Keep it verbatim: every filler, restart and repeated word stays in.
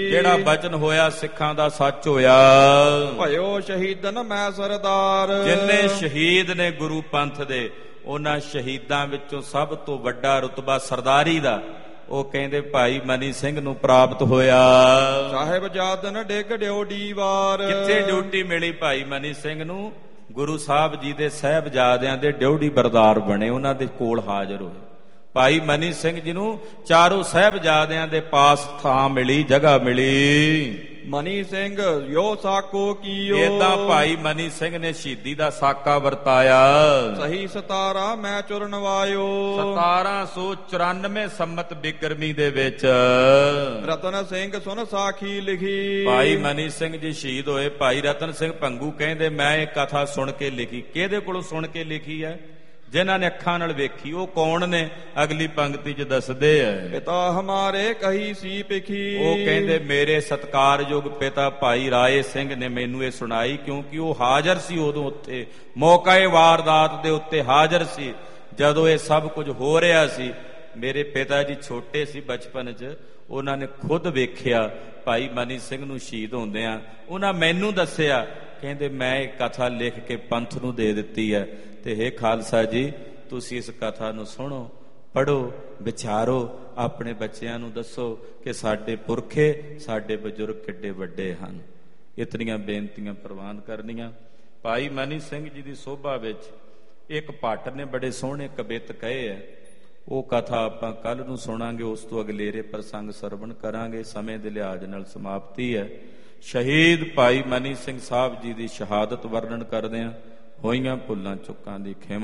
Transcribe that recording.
ਜਿਹੜਾ ਬਚਨ ਹੋਇਆ ਸਿੱਖਾਂ ਦਾ ਸੱਚ ਹੋਇਆ। ਭਇਓ ਸ਼ਹੀਦਨ ਮੈਂ ਸਰਦਾਰ। ਜਿੰਨੇ ਸ਼ਹੀਦ ਨੇ ਗੁਰੂ ਪੰਥ ਦੇ, ਉਹਨਾਂ ਸ਼ਹੀਦਾਂ ਵਿੱਚੋਂ ਸਭ ਤੋਂ ਵੱਡਾ ਰੁਤਬਾ ਸਰਦਾਰੀ ਦਾ ਉਹ ਕਹਿੰਦੇ ਭਾਈ ਮਨੀ ਸਿੰਘ ਨੂੰ ਪ੍ਰਾਪਤ ਹੋਇਆ। ਸਾਹਿਬ ਜਾਦਨ ਡਿੱਗ ਡਿਉ ਵਾਰ। ਕਿੱਥੇ ਡਿਊਟੀ ਮਿਲੀ ਭਾਈ ਮਨੀ ਸਿੰਘ ਨੂੰ? ਗੁਰੂ ਸਾਹਿਬ ਜੀ ਦੇ ਸਾਹਿਬਜ਼ਾਦਿਆਂ ਦੇ ਡਿਉਢੀ ਬਰਦਾਰ ਬਣੇ, ਉਹਨਾਂ ਦੇ ਕੋਲ ਹਾਜ਼ਰ ਹੋਏ। ਭਾਈ ਮਨੀ ਸਿੰਘ ਜੀ ਨੂੰ ਚਾਰੋਂ ਸਾਹਿਬਜ਼ਾਦਿਆਂ ਦੇ ਪਾਸ ਥਾਂ ਮਿਲੀ, ਜਗ੍ਹਾ ਮਿਲੀ। ਮਨੀ ਸਿੰਘ ਯੋ ਸਾਕੋ ਕੀਓ। ਏਦਾਂ ਭਾਈ ਮਨੀ ਸਿੰਘ ਨੇ ਸ਼ਹੀਦੀ ਦਾ ਸਾਕਾ ਵਰਤਾਇਆ। ਸਹੀ ਸਤਾਰਾ ਮੈਂ ਚੁਰਨ ਵਾਇਓ। ਸਤਾਰਾਂ ਸੌ ਚੁਰਾਨਵੇਂ ਸੰਮਤ ਬਿਕਰਮੀ ਦੇ ਵਿੱਚ ਰਤਨ ਸਿੰਘ ਸੁਨ ਸਾਖੀ ਲਿਖੀ। ਭਾਈ ਮਨੀ ਸਿੰਘ ਜੀ ਸ਼ਹੀਦ ਹੋਏ। ਭਾਈ ਰਤਨ ਸਿੰਘ ਭੰਗੂ ਕਹਿੰਦੇ ਮੈਂ ਇਹ ਕਥਾ ਸੁਣ ਕੇ ਲਿਖੀ। ਕਿਹਦੇ ਕੋਲੋਂ ਸੁਣ ਕੇ ਲਿਖੀ ਹੈ? ਜਿਨ੍ਹਾਂ ਨੇ ਅੱਖਾਂ ਨਾਲ ਵੇਖੀ। ਉਹ ਕੌਣ ਨੇ? ਅਗਲੀ ਪੰਕਤੀ 'ਚ ਦੱਸਦੇ ਆ। ਪਿਤਾ ਹਮਾਰੇ ਕਹੀ ਸੀ ਪਿਖੀ। ਉਹ ਕਹਿੰਦੇ ਮੇਰੇ ਸਤਿਕਾਰਯੋਗ ਪਿਤਾ ਭਾਈ ਰਾਏ ਸਿੰਘ ਨੇ ਮੈਨੂੰ ਇਹ ਸੁਣਾਈ, ਕਿਉਂਕਿ ਉਹ ਹਾਜ਼ਰ ਸੀ ਉਦੋਂ ਉੱਥੇ, ਮੌਕੇ ਵਾਰਦਾਤ ਦੇ ਉੱਤੇ ਹਾਜ਼ਰ ਸੀ ਜਦੋਂ ਇਹ ਸਭ ਕੁਝ ਹੋ ਰਿਹਾ ਸੀ। ਮੇਰੇ ਪਿਤਾ ਜੀ ਛੋਟੇ ਸੀ ਬਚਪਨ 'ਚ, ਉਹਨਾਂ ਨੇ ਖੁਦ ਵੇਖਿਆ ਭਾਈ ਮਨੀ ਸਿੰਘ ਨੂੰ ਸ਼ਹੀਦ ਹੁੰਦਿਆਂ। ਉਹਨਾਂ ਮੈਨੂੰ ਦੱਸਿਆ, ਕਹਿੰਦੇ ਮੈਂ ਇਹ ਕਥਾ ਲਿਖ ਕੇ ਪੰਥ ਨੂੰ ਦੇ ਦਿੱਤੀ ਹੈ, ਤੇ ਹੇ ਖਾਲਸਾ ਜੀ ਤੁਸੀਂ ਇਸ ਕਥਾ ਨੂੰ ਸੁਣੋ, ਪੜ੍ਹੋ, ਵਿਚਾਰੋ, ਆਪਣੇ ਬੱਚਿਆਂ ਨੂੰ ਦੱਸੋ ਕਿ ਸਾਡੇ ਪੁਰਖੇ, ਸਾਡੇ ਬਜ਼ੁਰਗ ਕਿੱਡੇ ਵੱਡੇ ਹਨ। ਇਤਨੀਆਂ ਬੇਨਤੀਆਂ ਪ੍ਰਵਾਨ ਕਰਨੀਆਂ। ਭਾਈ ਮਨੀ ਸਿੰਘ ਜੀ ਦੀ ਸੋਭਾ ਵਿੱਚ ਇੱਕ ਭੱਟ ਨੇ ਬੜੇ ਸੋਹਣੇ ਕਵਿਤ ਕਹੇ ਹੈ। ਉਹ ਕਥਾ ਆਪਾਂ ਕੱਲ ਨੂੰ ਸੁਣਾਂਗੇ, ਉਸ ਤੋਂ ਅਗਲੇਰੇ ਪ੍ਰਸੰਗ ਸਰਵਣ ਕਰਾਂਗੇ। ਸਮੇਂ ਦੇ ਲਿਹਾਜ਼ ਨਾਲ ਸਮਾਪਤੀ ਹੈ। ਸ਼ਹੀਦ ਭਾਈ ਮਨੀ ਸਿੰਘ ਸਾਹਿਬ ਜੀ ਦੀ ਸ਼ਹਾਦਤ ਵਰਣਨ ਕਰਦੇ ਹਾਂ। ਹੋਈਆਂ ਭੁੱਲਾਂ ਚੁੱਕਾਂ ਦੀ ਖਿਮਾ